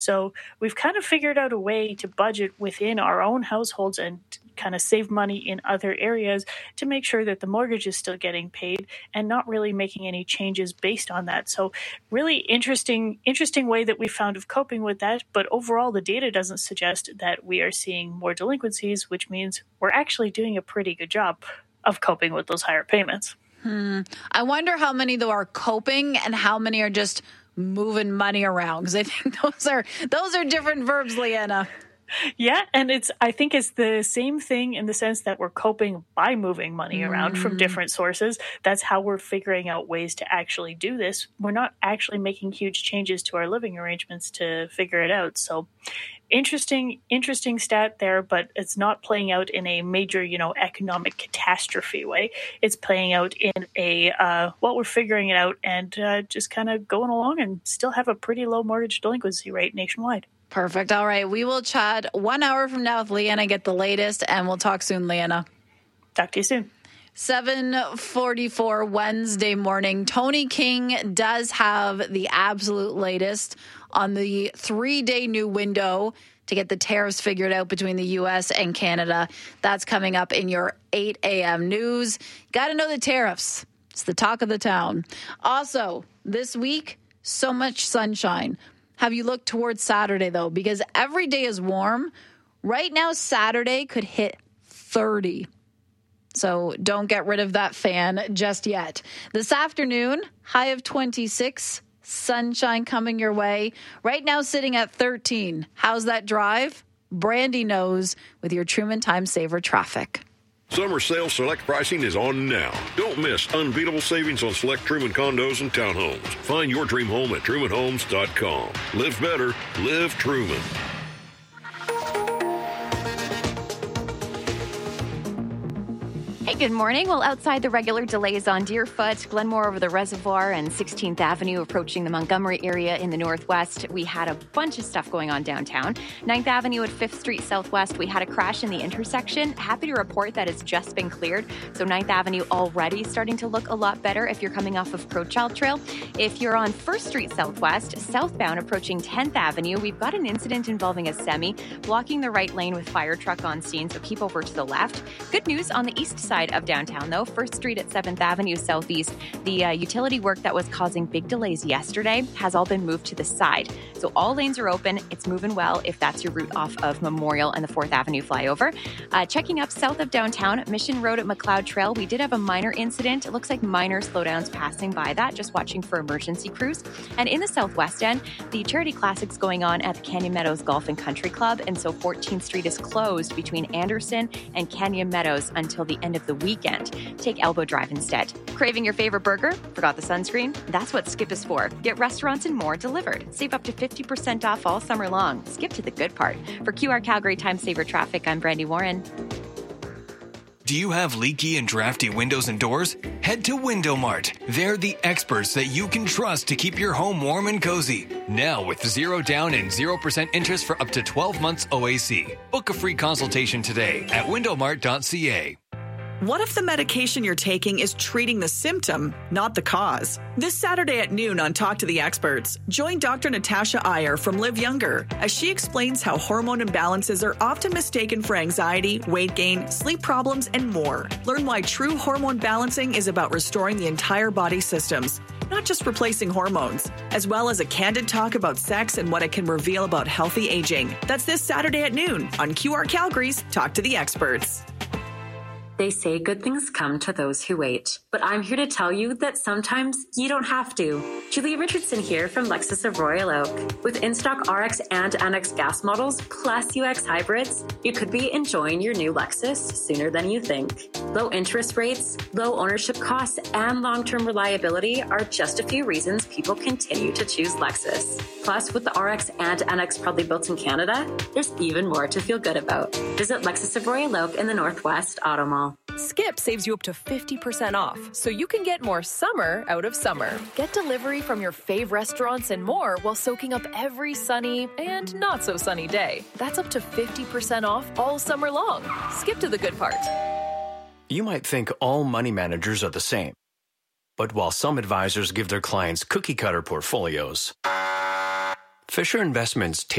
So we've kind of figured out a way to budget within our own households and kind of save money in other areas to make sure that the mortgage is still getting paid and not really making any changes based on that. So really interesting way that we found of coping with that. But overall, the data doesn't suggest that we are seeing more delinquencies, which means we're actually doing a pretty good job of coping with those higher payments. I wonder how many, though, are coping and how many are just moving money around, because I think those are different verbs, Leanna. Yeah, and I think it's the same thing in the sense that we're coping by moving money around from different sources. That's how we're figuring out ways to actually do this. We're not actually making huge changes to our living arrangements to figure it out. So interesting stat there, but it's not playing out in a major, economic catastrophe way. It's playing out in a, we're figuring it out and just kind of going along and still have a pretty low mortgage delinquency rate nationwide. Perfect. All right. We will chat 1 hour from now with Leanna, get the latest, and we'll talk soon, Leanna. Talk to you soon. 7:44 Wednesday morning. Tony King does have the absolute latest on the 3-day new window to get the tariffs figured out between the U.S. and Canada. That's coming up in your 8 a.m. news. Got to know the tariffs. It's the talk of the town. Also, this week, so much sunshine. Have you looked towards Saturday, though? Because every day is warm. Right now, Saturday could hit 30. So don't get rid of that fan just yet. This afternoon, high of 26. Sunshine coming your way. Right now, sitting at 13. How's that drive? Brandy knows with your Truman Time Saver traffic. Summer sale select pricing is on now. Don't miss unbeatable savings on select Truman condos and townhomes. Find your dream home at trumanhomes.com. Live better. Live Truman. Hey, good morning. Well, outside the regular delays on Deerfoot, Glenmore over the Reservoir, and 16th Avenue approaching the Montgomery area in the northwest, we had a bunch of stuff going on downtown. 9th Avenue at 5th Street Southwest, we had a crash in the intersection. Happy to report that it's just been cleared. So 9th Avenue already starting to look a lot better if you're coming off of Crowchild Trail. If you're on 1st Street Southwest, southbound approaching 10th Avenue, we've got an incident involving a semi blocking the right lane with fire truck on scene, so keep over to the left. Good news on the east side of downtown, though. 1st Street at 7th Avenue Southeast. The utility work that was causing big delays yesterday has all been moved to the side. So all lanes are open. It's moving well if that's your route off of Memorial and the 4th Avenue flyover. Checking up south of downtown, Mission Road at McLeod Trail, we did have a minor incident. It looks like minor slowdowns passing by that, just watching for emergency crews. And in the southwest end, the Charity Classic's going on at the Canyon Meadows Golf and Country Club, and so 14th Street is closed between Anderson and Canyon Meadows until the end of the weekend. Take Elbow Drive instead. Craving your favorite burger? Forgot the sunscreen? That's what Skip is for. Get restaurants and more delivered. Save up to 50% off all summer long. Skip to the good part. For QR Calgary Time Saver Traffic, I'm Brandy Warren. Do you have leaky and drafty windows and doors? Head to Window Mart. They're the experts that you can trust to keep your home warm and cozy. Now with 0 down and 0% interest for up to 12 months OAC. Book a free consultation today at windowmart.ca. What if the medication you're taking is treating the symptom, not the cause? This Saturday at noon on Talk to the Experts, join Dr. Natasha Iyer from Live Younger as she explains how hormone imbalances are often mistaken for anxiety, weight gain, sleep problems, and more. Learn why true hormone balancing is about restoring the entire body systems, not just replacing hormones, as well as a candid talk about sex and what it can reveal about healthy aging. That's this Saturday at noon on QR Calgary's Talk to the Experts. They say good things come to those who wait. But I'm here to tell you that sometimes you don't have to. Julia Richardson here from Lexus of Royal Oak. With in-stock RX and NX gas models, plus UX hybrids, you could be enjoying your new Lexus sooner than you think. Low interest rates, low ownership costs, and long-term reliability are just a few reasons people continue to choose Lexus. Plus, with the RX and NX proudly built in Canada, there's even more to feel good about. Visit Lexus of Royal Oak in the Northwest Auto Mall. Skip saves you up to 50% off, so you can get more summer out of summer. Get delivery from your fave restaurants and more while soaking up every sunny and not so sunny day. That's up to 50% off all summer long. Skip to the good part. You might think all money managers are the same. But while some advisors give their clients cookie-cutter portfolios, Fisher Investments